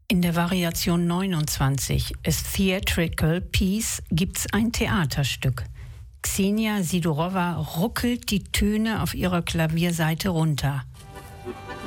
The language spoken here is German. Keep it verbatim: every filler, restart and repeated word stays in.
In der Variation neunundzwanzig, A Theatrical Piece, gibt's ein Theaterstück. Ksenia Sidorova ruckelt die Töne auf ihrer Klavierseite runter.